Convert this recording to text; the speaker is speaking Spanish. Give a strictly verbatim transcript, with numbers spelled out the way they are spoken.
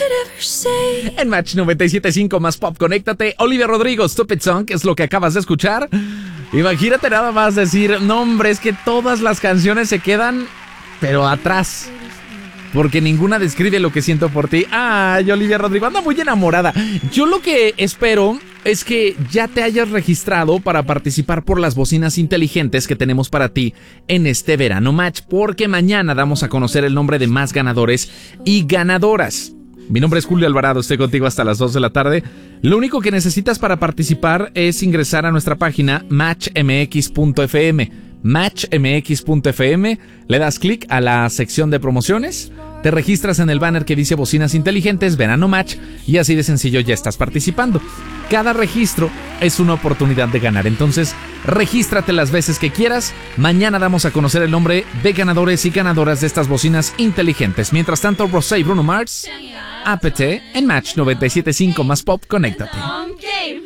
En Match noventa y siete punto cinco más pop, conéctate. Olivia Rodrigo, Stupid Song, es lo que acabas de escuchar. Imagínate nada más decir, no hombre, es que todas las canciones se quedan, pero atrás. Porque ninguna describe lo que siento por ti. Ay, Olivia Rodrigo, anda muy enamorada. Yo lo que espero es que ya te hayas registrado para participar por las bocinas inteligentes que tenemos para ti en este Verano Match, porque mañana damos a conocer el nombre de más ganadores y ganadoras. Mi nombre es Julio Alvarado, estoy contigo hasta las dos de la tarde. Lo único que necesitas para participar es ingresar a nuestra página match m x punto f m. match m x punto f m, le das clic a la sección de promociones, te registras en el banner que dice Bocinas Inteligentes, Verano Match, y así de sencillo ya estás participando. Cada registro es una oportunidad de ganar, entonces regístrate las veces que quieras. Mañana damos a conocer el nombre de ganadores y ganadoras de estas bocinas inteligentes. Mientras tanto, Rosé y Bruno Mars, A P T en Match noventa y siete punto cinco más pop, conéctate.